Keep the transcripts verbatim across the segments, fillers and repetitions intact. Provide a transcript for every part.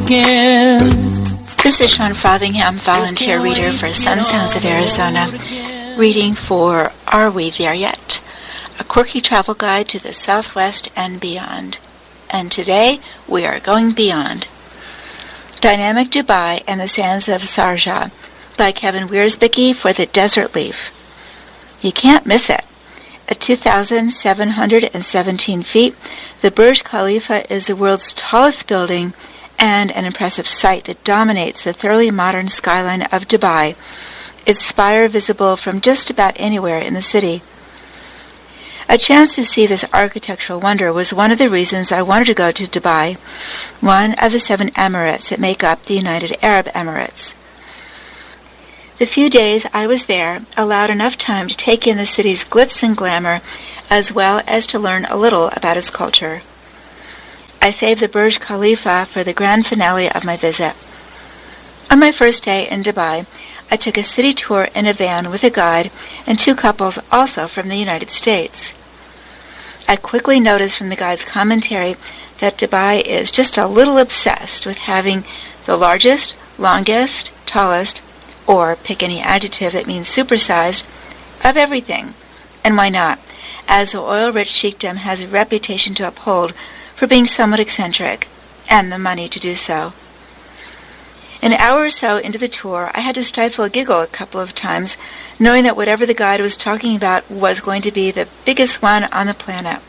again. This is Sean Frothingham, volunteer reader for Sun Sounds of Arizona, reading for Are We There Yet? A quirky travel guide to the Southwest and beyond. And today, we are going beyond. Dynamic Dubai and the Sands of Sharjah by Kevin Wiersbicky for the Desert Leaf. You can't miss it. At two thousand seven hundred seventeen feet, the Burj Khalifa is the world's tallest building and an impressive sight that dominates the thoroughly modern skyline of Dubai, its spire visible from just about anywhere in the city. A chance to see this architectural wonder was one of the reasons I wanted to go to Dubai, one of the seven Emirates that make up the United Arab Emirates. The few days I was there allowed enough time to take in the city's glitz and glamour, as well as to learn a little about its culture. I saved the Burj Khalifa for the grand finale of my visit. On my first day in Dubai, I took a city tour in a van with a guide and two couples also from the United States. I quickly noticed from the guide's commentary that Dubai is just a little obsessed with having the largest, longest, tallest, or pick any adjective that means supersized, of everything. And why not, as the oil-rich sheikdom has a reputation to uphold for being somewhat eccentric, and the money to do so. An hour or so into the tour, I had to stifle a giggle a couple of times, knowing that whatever the guide was talking about was going to be the biggest one on the planet.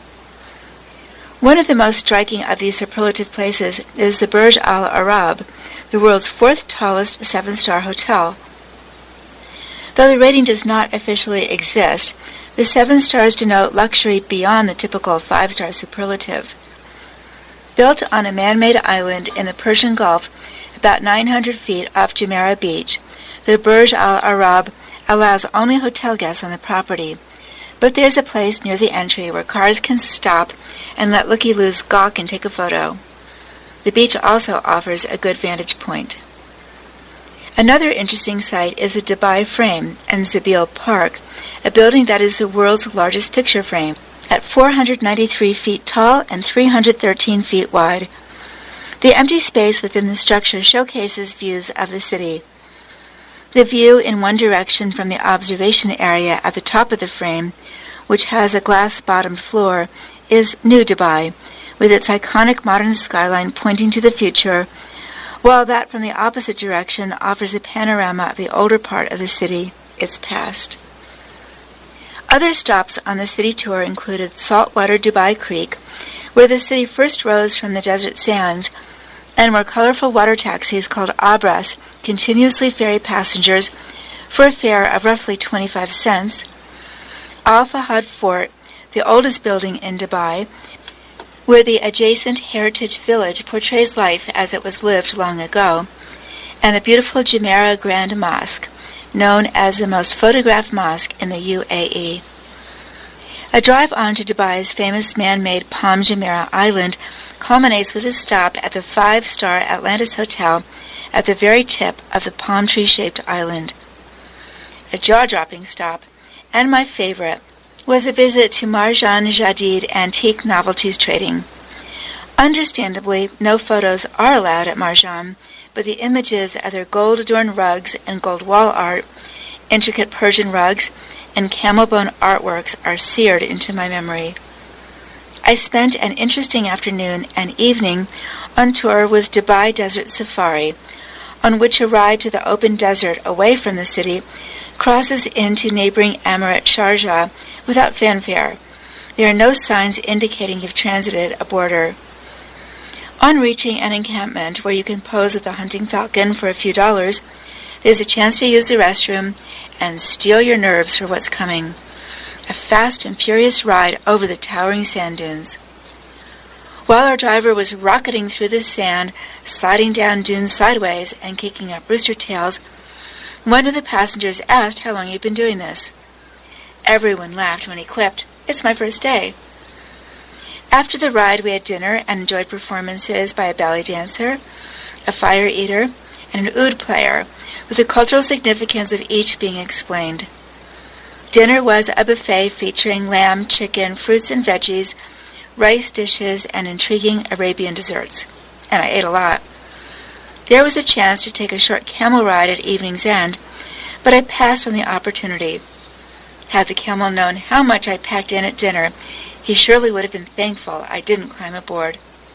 One of the most striking of these superlative places is the Burj Al Arab, the world's fourth tallest seven-star hotel. Though the rating does not officially exist, the seven stars denote luxury beyond the typical five-star superlative. Built on a man-made island in the Persian Gulf, about nine hundred feet off Jumeirah Beach, the Burj Al Arab allows only hotel guests on the property, but there's a place near the entry where cars can stop and let looky-loos gawk and take a photo. The beach also offers a good vantage point. Another interesting site is the Dubai Frame and Zabeel Park, a building that is the world's largest picture frame, at four hundred ninety-three feet tall and three hundred thirteen feet wide. The empty space within the structure showcases views of the city. The view in one direction from the observation area at the top of the frame, which has a glass-bottomed floor, is New Dubai, with its iconic modern skyline pointing to the future, while that from the opposite direction offers a panorama of the older part of the city, its past. Other stops on the city tour included saltwater Dubai Creek, where the city first rose from the desert sands, and where colorful water taxis called Abras continuously ferry passengers for a fare of roughly twenty-five cents, Al Fahd Fort, the oldest building in Dubai, where the adjacent heritage village portrays life as it was lived long ago, and the beautiful Jumeirah Grand Mosque, known as the most photographed mosque in the U A E. A drive on to Dubai's famous man-made Palm Jumeirah Island culminates with a stop at the five-star Atlantis Hotel at the very tip of the palm tree-shaped island. A jaw-dropping stop, and my favorite, was a visit to Marjan Jadid Antique Novelties Trading. Understandably, no photos are allowed at Marjan, but the images of their gold-adorned rugs and gold wall art, intricate Persian rugs, and camel-bone artworks are seared into my memory. I spent an interesting afternoon and evening on tour with Dubai Desert Safari, on which a ride to the open desert away from the city crosses into neighboring Emirate Sharjah without fanfare. There are no signs indicating you've transited a border. On reaching an encampment where you can pose with a hunting falcon for a few dollars, there's a chance to use the restroom and steel your nerves for what's coming. A fast and furious ride over the towering sand dunes. While our driver was rocketing through the sand, sliding down dunes sideways and kicking up rooster tails, one of the passengers asked how long he'd been doing this. Everyone laughed when he quipped, "It's my first day." After the ride, we had dinner and enjoyed performances by a belly dancer, a fire eater, and an oud player, with the cultural significance of each being explained. Dinner was a buffet featuring lamb, chicken, fruits and veggies, rice dishes, and intriguing Arabian desserts, and I ate a lot. There was a chance to take a short camel ride at evening's end, but I passed on the opportunity. Had the camel known how much I packed in at dinner, he surely would have been thankful I didn't climb aboard.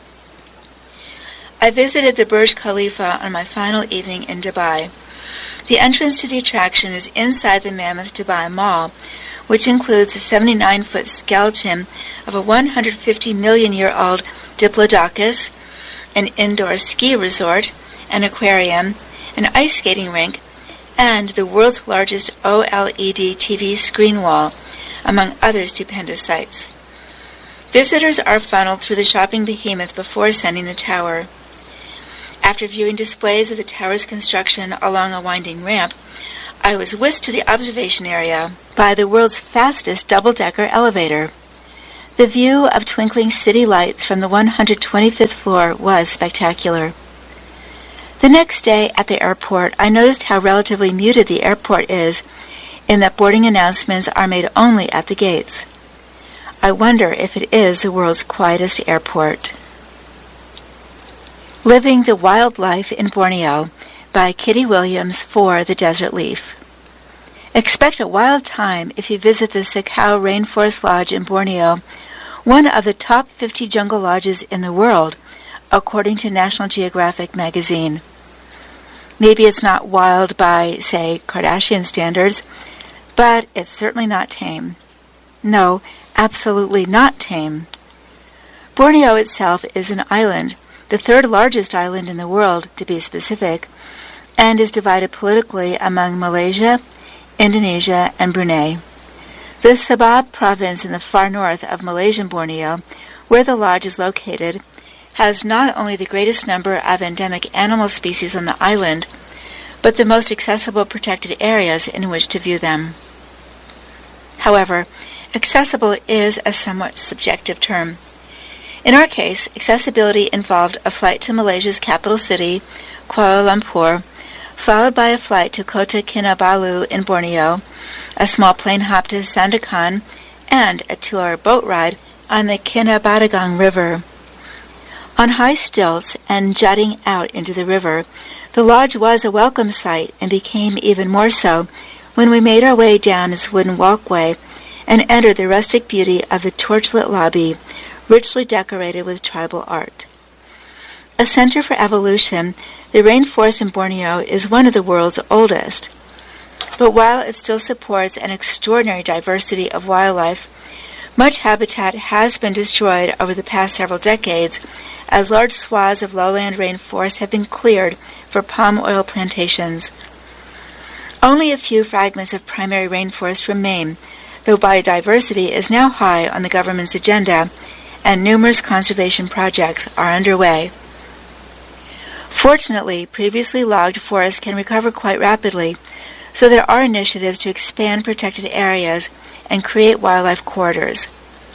I visited the Burj Khalifa on my final evening in Dubai. The entrance to the attraction is inside the Mammoth Dubai Mall, which includes a seventy-nine-foot skeleton of a one hundred fifty million year old Diplodocus, an indoor ski resort, an aquarium, an ice skating rink, and the world's largest O L E D T V screen wall, among other stupendous sights. Visitors are funneled through the shopping behemoth before ascending the tower. After viewing displays of the tower's construction along a winding ramp, I was whisked to the observation area by the world's fastest double-decker elevator. The view of twinkling city lights from the one hundred twenty-fifth floor was spectacular. The next day at the airport, I noticed how relatively muted the airport is, in that boarding announcements are made only at the gates. I wonder if it is the world's quietest airport. Living the Wild Life in Borneo by Kitty Williams for The Desert Leaf. Expect a wild time if you visit the Sakau Rainforest Lodge in Borneo, one of the top fifty jungle lodges in the world, according to National Geographic magazine. Maybe it's not wild by, say, Kardashian standards, but it's certainly not tame. No, absolutely not tame. Borneo itself is an island, the third largest island in the world, to be specific, and is divided politically among Malaysia, Indonesia, and Brunei. The Sabah province in the far north of Malaysian Borneo, where the lodge is located, has not only the greatest number of endemic animal species on the island, but the most accessible protected areas in which to view them. However, accessible is a somewhat subjective term. In our case, accessibility involved a flight to Malaysia's capital city, Kuala Lumpur, followed by a flight to Kota Kinabalu in Borneo, a small plane hop to Sandakan, and a two-hour boat ride on the Kinabadagang River. On high stilts and jutting out into the river, the lodge was a welcome sight and became even more so when we made our way down its wooden walkway and entered the rustic beauty of the torchlit lobby, richly decorated with tribal art. A center for evolution, the rainforest in Borneo is one of the world's oldest. But while it still supports an extraordinary diversity of wildlife, much habitat has been destroyed over the past several decades as large swaths of lowland rainforest have been cleared for palm oil plantations. Only a few fragments of primary rainforest remain, though biodiversity is now high on the government's agenda and numerous conservation projects are underway. Fortunately, previously logged forests can recover quite rapidly, so there are initiatives to expand protected areas and create wildlife corridors.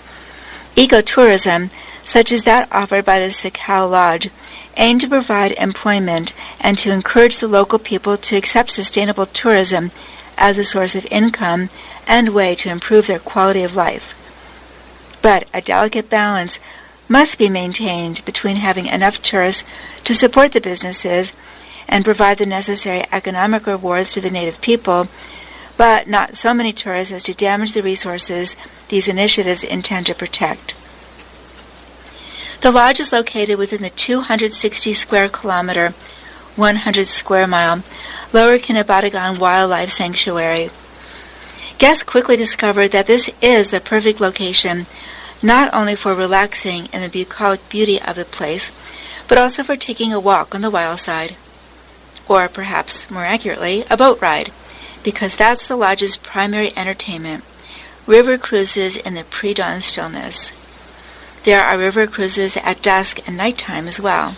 Ecotourism, such as that offered by the Sakau Lodge, aim to provide employment and to encourage the local people to accept sustainable tourism as a source of income and way to improve their quality of life. But a delicate balance must be maintained between having enough tourists to support the businesses and provide the necessary economic rewards to the native people, but not so many tourists as to damage the resources these initiatives intend to protect. The lodge is located within the two hundred sixty square kilometer, one hundred square mile, Lower Kinabadagan Wildlife Sanctuary. Guests quickly discovered that this is the perfect location, not only for relaxing in the bucolic beauty of the place, but also for taking a walk on the wild side. Or perhaps, more accurately, a boat ride, because that's the lodge's primary entertainment, river cruises in the pre-dawn stillness. There are river cruises at dusk and nighttime as well.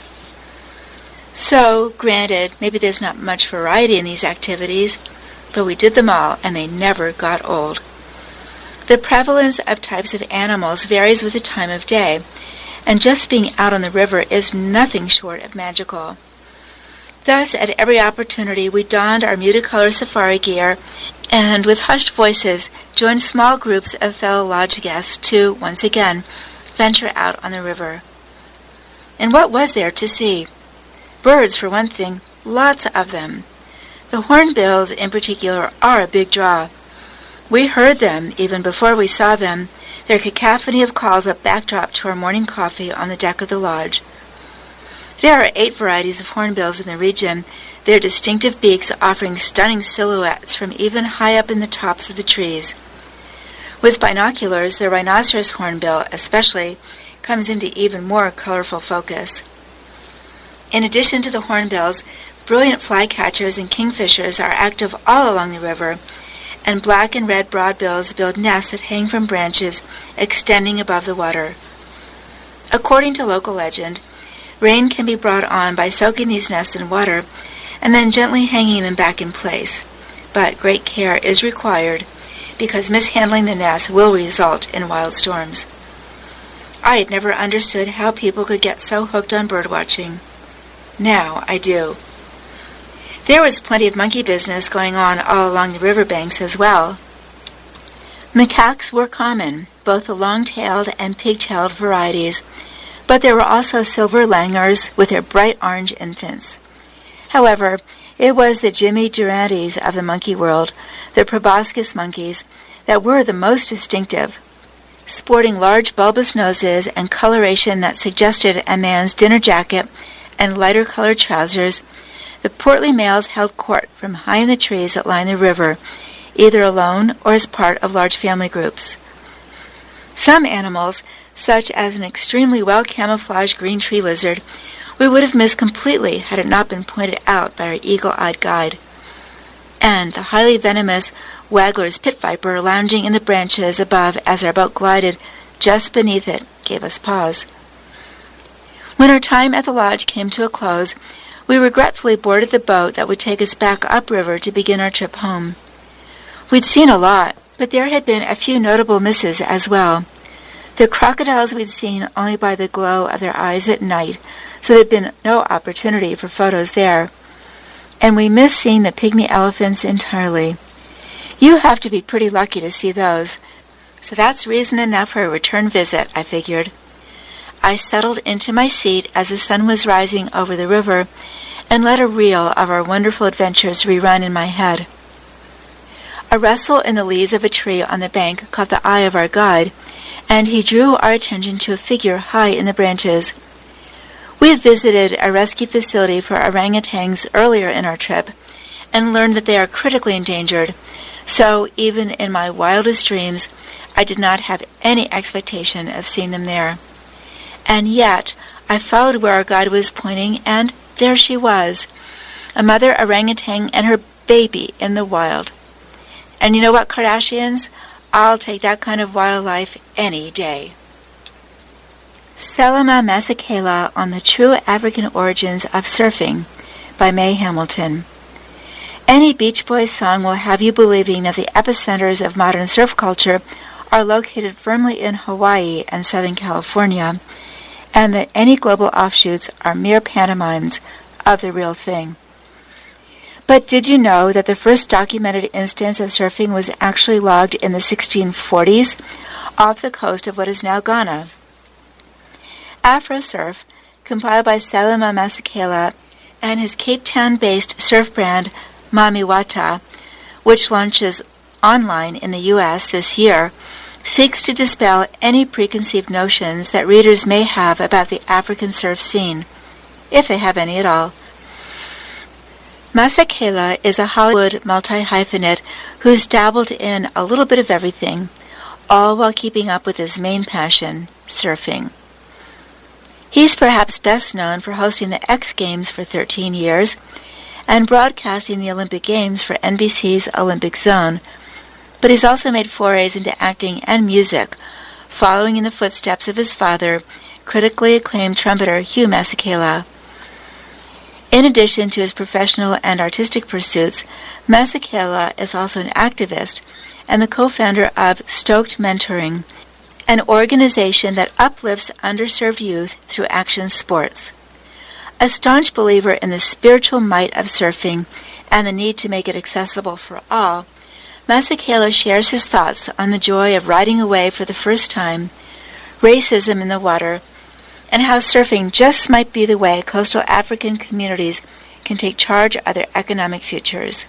So, granted, maybe there's not much variety in these activities, but we did them all and they never got old. The prevalence of types of animals varies with the time of day, and just being out on the river is nothing short of magical. Thus, at every opportunity, we donned our muted-color safari gear and, with hushed voices, joined small groups of fellow lodge guests to, once again, venture out on the river. And what was there to see? Birds, for one thing, lots of them. The hornbills, in particular, are a big draw. We heard them even before we saw them, their cacophony of calls a backdrop to our morning coffee on the deck of the lodge. There are eight varieties of hornbills in the region, their distinctive beaks offering stunning silhouettes from even high up in the tops of the trees. With binoculars, the rhinoceros hornbill, especially, comes into even more colorful focus. In addition to the hornbills, brilliant flycatchers and kingfishers are active all along the river, and black and red broadbills build nests that hang from branches extending above the water. According to local legend, rain can be brought on by soaking these nests in water and then gently hanging them back in place, but great care is required because mishandling the nests will result in wild storms. I had never understood how people could get so hooked on birdwatching. Now I do. There was plenty of monkey business going on all along the riverbanks as well. Macaques were common, both the long-tailed and pig-tailed varieties, but there were also silver langurs with their bright orange infants. However, it was the Jimmy Durantes of the monkey world, the proboscis monkeys, that were the most distinctive. Sporting large bulbous noses and coloration that suggested a man's dinner jacket and lighter-colored trousers, the portly males held court from high in the trees that line the river, either alone or as part of large family groups. Some animals, such as an extremely well-camouflaged green tree lizard, we would have missed completely had it not been pointed out by our eagle-eyed guide. And the highly venomous Wagler's pit viper lounging in the branches above as our boat glided just beneath it gave us pause. When our time at the lodge came to a close, we regretfully boarded the boat that would take us back upriver to begin our trip home. We'd seen a lot, but there had been a few notable misses as well. The crocodiles we'd seen only by the glow of their eyes at night, so there'd been no opportunity for photos there. And we missed seeing the pygmy elephants entirely. You have to be pretty lucky to see those, so that's reason enough for a return visit, I figured. I settled into my seat as the sun was rising over the river and let a reel of our wonderful adventures rerun in my head. A rustle in the leaves of a tree on the bank caught the eye of our guide, and he drew our attention to a figure high in the branches. We had visited a rescue facility for orangutans earlier in our trip and learned that they are critically endangered, so even in my wildest dreams, I did not have any expectation of seeing them there. And yet, I followed where our guide was pointing, and there she was, a mother orangutan and her baby in the wild. And you know what, Kardashians? I'll take that kind of wildlife any day. Selma Masekela on the True African Origins of Surfing by May Hamilton. Any Beach Boys song will have you believing that the epicenters of modern surf culture are located firmly in Hawaii and Southern California, and that any global offshoots are mere pantomimes of the real thing. But did you know that the first documented instance of surfing was actually logged in the sixteen forties off the coast of what is now Ghana? AfroSurf, compiled by Selma Masekela and his Cape Town-based surf brand Mamiwata, which launches online in the U S this year, seeks to dispel any preconceived notions that readers may have about the African surf scene, if they have any at all. Masekela is a Hollywood multi-hyphenate who's dabbled in a little bit of everything, all while keeping up with his main passion, surfing. He's perhaps best known for hosting the X Games for thirteen years and broadcasting the Olympic Games for N B C's Olympic Zone, but he's also made forays into acting and music, following in the footsteps of his father, critically acclaimed trumpeter Hugh Masekela. In addition to his professional and artistic pursuits, Masekela is also an activist and the co-founder of Stoked Mentoring, an organization that uplifts underserved youth through action sports. A staunch believer in the spiritual might of surfing and the need to make it accessible for all, Masekela shares his thoughts on the joy of riding away for the first time, racism in the water, and how surfing just might be the way coastal African communities can take charge of their economic futures.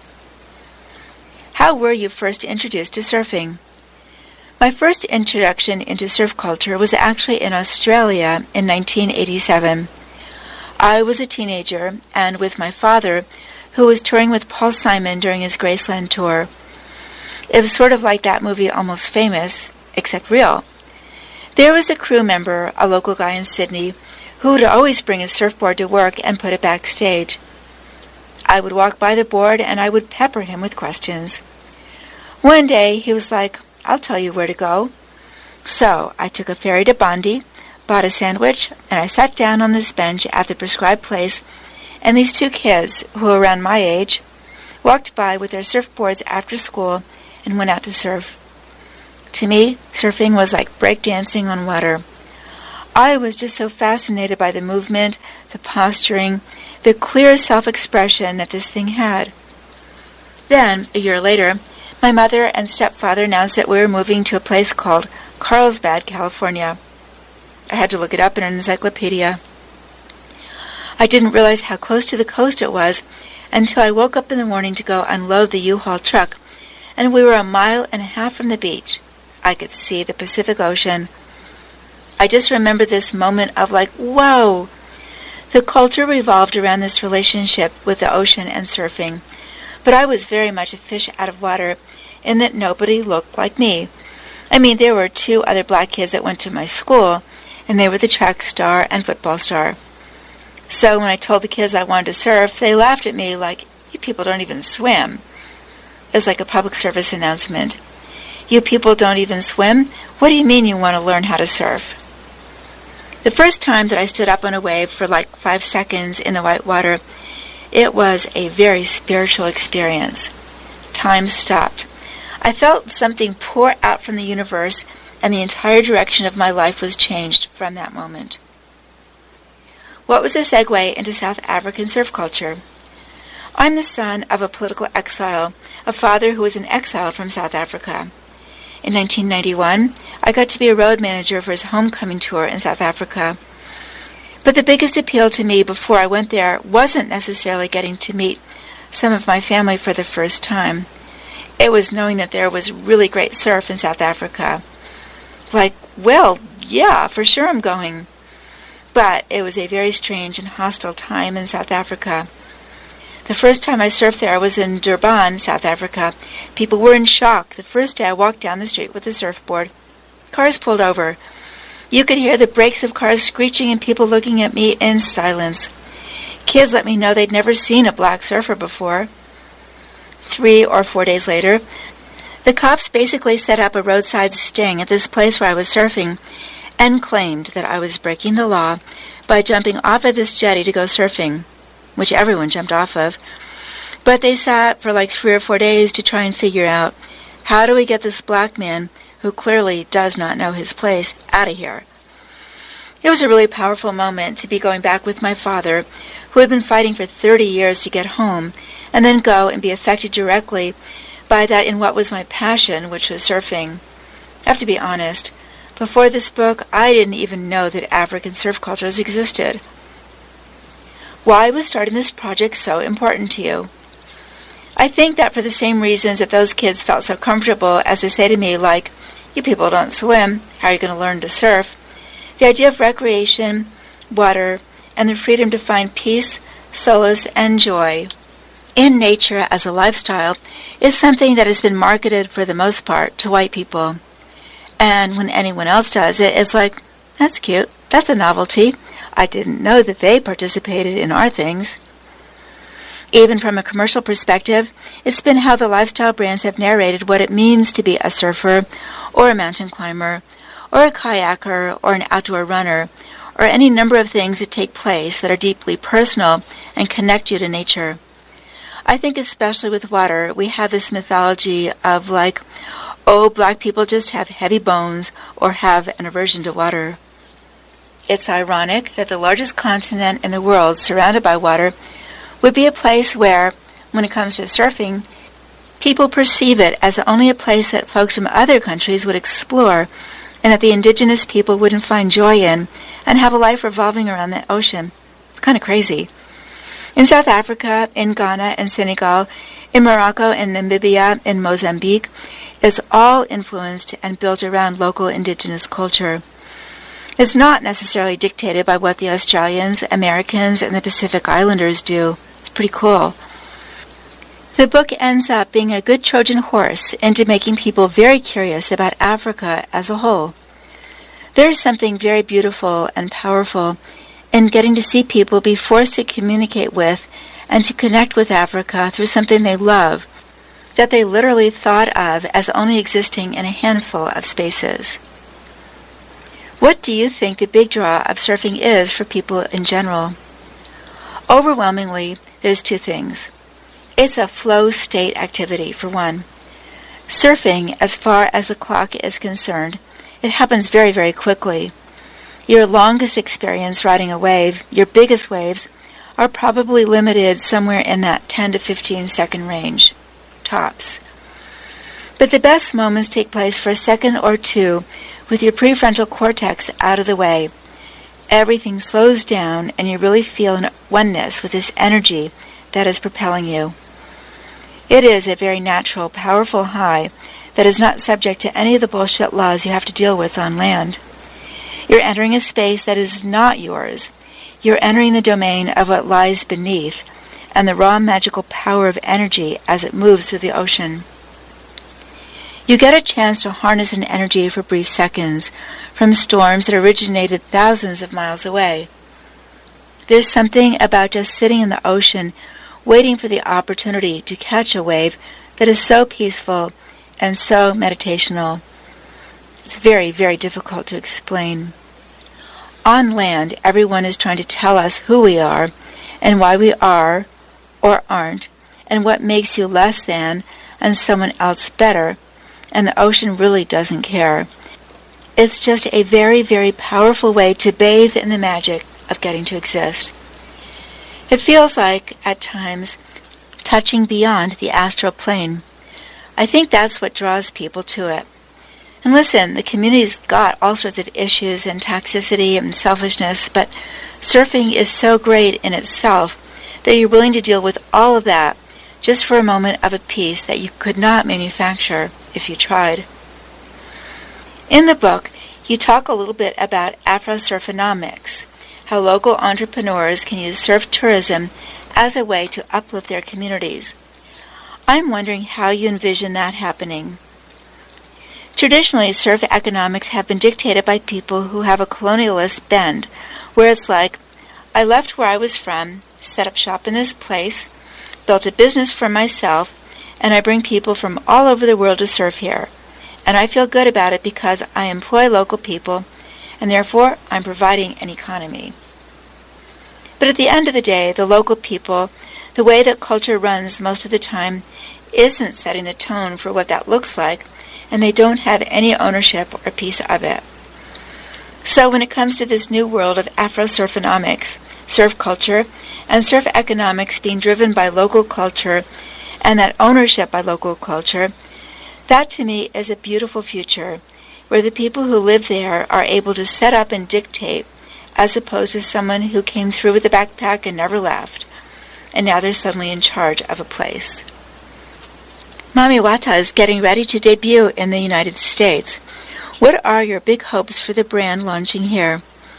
How were you first introduced to surfing? My first introduction into surf culture was actually in Australia in nineteen eighty-seven. I was a teenager, and with my father, who was touring with Paul Simon during his Graceland tour. It was sort of like that movie Almost Famous, except real. There was a crew member, a local guy in Sydney, who would always bring his surfboard to work and put it backstage. I would walk by the board and I would pepper him with questions. One day he was like, "I'll tell you where to go." So I took a ferry to Bondi, bought a sandwich, and I sat down on this bench at the prescribed place, and these two kids, who were around my age, walked by with their surfboards after school and went out to surf. To me, surfing was like breakdancing on water. I was just so fascinated by the movement, the posturing, the clear self-expression that this thing had. Then, a year later, my mother and stepfather announced that we were moving to a place called Carlsbad, California. I had to look it up in an encyclopedia. I didn't realize how close to the coast it was until I woke up in the morning to go unload the U-Haul truck, and we were a mile and a half from the beach. I could see the Pacific Ocean. I just remember this moment of like, whoa! The culture revolved around this relationship with the ocean and surfing, but I was very much a fish out of water in that nobody looked like me. I mean, there were two other black kids that went to my school, and they were the track star and football star. So when I told the kids I wanted to surf, they laughed at me like, "You people don't even swim." It was like a public service announcement. "You people don't even swim? What do you mean you want to learn how to surf?" The first time that I stood up on a wave for like five seconds in the white water, it was a very spiritual experience. Time stopped. I felt something pour out from the universe, and the entire direction of my life was changed from that moment. What was a segue into South African surf culture? I'm the son of a political exile, a father who was in exile from South Africa. In nineteen ninety-one, I got to be a road manager for his homecoming tour in South Africa. But the biggest appeal to me before I went there wasn't necessarily getting to meet some of my family for the first time. It was knowing that there was really great surf in South Africa. Like, well, yeah, for sure I'm going. But it was a very strange and hostile time in South Africa. The first time I surfed there was in Durban, South Africa. People were in shock the first day I walked down the street with a surfboard. Cars pulled over. You could hear the brakes of cars screeching and people looking at me in silence. Kids let me know they'd never seen a black surfer before. Three or four days later, the cops basically set up a roadside sting at this place where I was surfing and claimed that I was breaking the law by jumping off of this jetty to go surfing, which everyone jumped off of. But they sat for like three or four days to try and figure out, how do we get this black man, who clearly does not know his place, out of here? It was a really powerful moment to be going back with my father, who had been fighting for thirty years to get home, and then go and be affected directly by that in what was my passion, which was surfing. I have to be honest, before this book, I didn't even know that African surf cultures existed. Why was starting this project so important to you? I think that for the same reasons that those kids felt so comfortable as to say to me, like, "You people don't swim, how are you going to learn to surf?" The idea of recreation, water, and the freedom to find peace, solace, and joy in nature as a lifestyle is something that has been marketed for the most part to white people. And when anyone else does it, it's like, that's cute, that's a novelty. I didn't know that they participated in our things. Even from a commercial perspective, it's been how the lifestyle brands have narrated what it means to be a surfer, or a mountain climber, or a kayaker, or an outdoor runner, or any number of things that take place that are deeply personal and connect you to nature. I think especially with water, we have this mythology of like, oh, black people just have heavy bones or have an aversion to water. It's ironic that the largest continent in the world surrounded by water would be a place where, when it comes to surfing, people perceive it as only a place that folks from other countries would explore and that the indigenous people wouldn't find joy in and have a life revolving around the ocean. It's kind of crazy. In South Africa, in Ghana and Senegal, in Morocco and Namibia and Mozambique, it's all influenced and built around local indigenous culture. It's not necessarily dictated by what the Australians, Americans, and the Pacific Islanders do. It's pretty cool. The book ends up being a good Trojan horse into making people very curious about Africa as a whole. There is something very beautiful and powerful in getting to see people be forced to communicate with and to connect with Africa through something they love, that they literally thought of as only existing in a handful of spaces. What do you think the big draw of surfing is for people in general? Overwhelmingly, there's two things. It's a flow state activity, for one. Surfing, as far as the clock is concerned, it happens very, very quickly. Your longest experience riding a wave, your biggest waves, are probably limited somewhere in that ten to fifteen second range, tops. But the best moments take place for a second or two with your prefrontal cortex out of the way. Everything slows down and you really feel an oneness with this energy that is propelling you. It is a very natural, powerful high that is not subject to any of the bullshit laws you have to deal with on land. You're entering a space that is not yours. You're entering the domain of what lies beneath and the raw magical power of energy as it moves through the ocean. You get a chance to harness an energy for brief seconds from storms that originated thousands of miles away. There's something about just sitting in the ocean waiting for the opportunity to catch a wave that is so peaceful and so meditational. It's very, very difficult to explain. On land, everyone is trying to tell us who we are and why we are or aren't and what makes you less than and someone else better, and the ocean really doesn't care. It's just a very, very powerful way to bathe in the magic of getting to exist. It feels like, at times, touching beyond the astral plane. I think that's what draws people to it. And listen, the community's got all sorts of issues and toxicity and selfishness, but surfing is so great in itself that you're willing to deal with all of that just for a moment of a peace that you could not manufacture if you tried. In the book, you talk a little bit about Afro-surfonomics, how local entrepreneurs can use surf tourism as a way to uplift their communities. I'm wondering how you envision that happening. Traditionally, surf economics have been dictated by people who have a colonialist bend, where it's like, I left where I was from, set up shop in this place, built a business for myself, and I bring people from all over the world to surf here. And I feel good about it because I employ local people, and therefore I'm providing an economy. But at the end of the day, the local people, the way that culture runs most of the time, isn't setting the tone for what that looks like, and they don't have any ownership or piece of it. So when it comes to this new world of Afro-surfonomics, surf culture, and surf economics being driven by local culture, and that ownership by local culture, that to me is a beautiful future, where the people who live there are able to set up and dictate, as opposed to someone who came through with a backpack and never left, and now they're suddenly in charge of a place. Mami Wata is getting ready to debut in the United States. What are your big hopes for the brand launching here?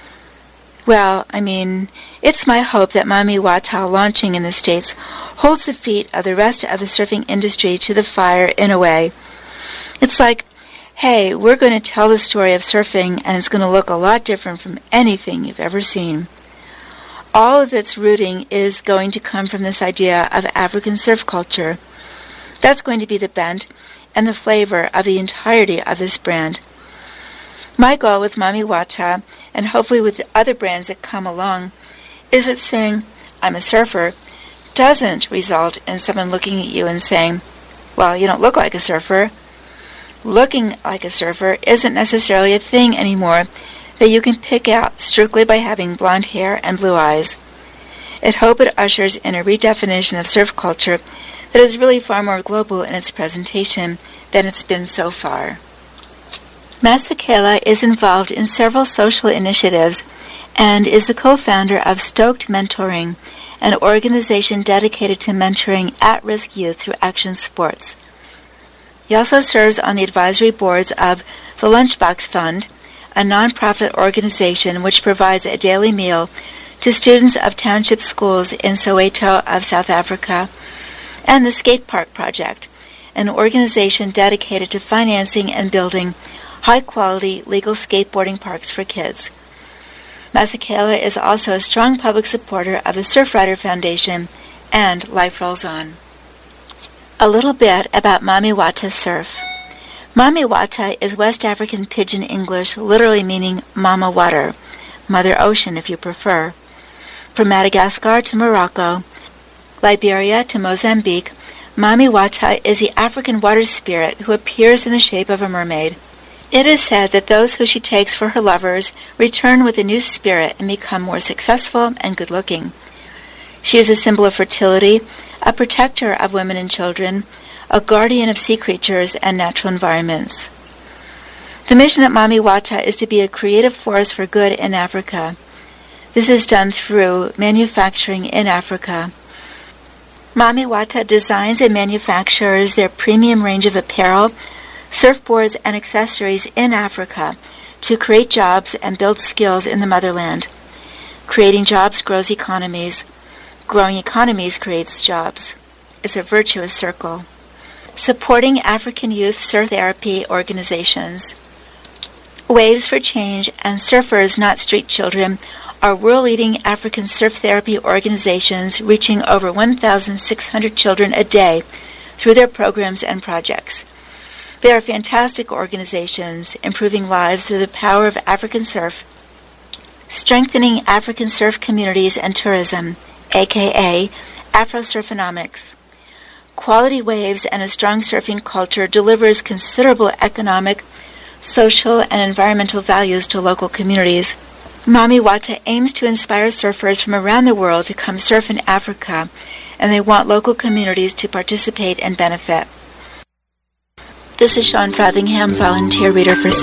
Well, I mean, it's my hope that Mami Wata launching in the States holds the feet of the rest of the surfing industry to the fire in a way. It's like, hey, we're going to tell the story of surfing and it's going to look a lot different from anything you've ever seen. All of its rooting is going to come from this idea of African surf culture. That's going to be the bent and the flavor of the entirety of this brand. My goal with Mami Wata, and hopefully with the other brands that come along, is that saying, I'm a surfer, doesn't result in someone looking at you and saying, well, you don't look like a surfer. Looking like a surfer isn't necessarily a thing anymore that you can pick out strictly by having blonde hair and blue eyes. I hope it ushers in a redefinition of surf culture that is really far more global in its presentation than it's been so far. Masekela is involved in several social initiatives and is the co-founder of Stoked Mentoring, an organization dedicated to mentoring at-risk youth through action sports. He also serves on the advisory boards of the Lunchbox Fund, a nonprofit organization which provides a daily meal to students of township schools in Soweto of South Africa, and the Skate Park Project, an organization dedicated to financing and building high-quality legal skateboarding parks for kids. Masekela is also a strong public supporter of the Surfrider Foundation and Life Rolls On. A little bit about Mami Wata Surf. Mami Wata is West African Pidgin English, literally meaning Mama Water, Mother Ocean if you prefer. From Madagascar to Morocco, Liberia to Mozambique, Mami Wata is the African water spirit who appears in the shape of a mermaid. It is said that those who she takes for her lovers return with a new spirit and become more successful and good-looking. She is a symbol of fertility, a protector of women and children, a guardian of sea creatures and natural environments. The mission at Mami Wata is to be a creative force for good in Africa. This is done through manufacturing in Africa. Mami Wata designs and manufactures their premium range of apparel, surfboards, and accessories in Africa to create jobs and build skills in the motherland. Creating jobs grows economies. Growing economies creates jobs. It's a virtuous circle. Supporting African youth surf therapy organizations. Waves for Change and Surfers Not Street Children are world-leading African surf therapy organizations reaching over one thousand six hundred children a day through their programs and projects. They are fantastic organizations, improving lives through the power of African surf, strengthening African surf communities and tourism, aka Afro-Surfonomics. Quality waves and a strong surfing culture delivers considerable economic, social, and environmental values to local communities. Mami Wata aims to inspire surfers from around the world to come surf in Africa, and they want local communities to participate and benefit. This is Sean Frothingham, volunteer reader for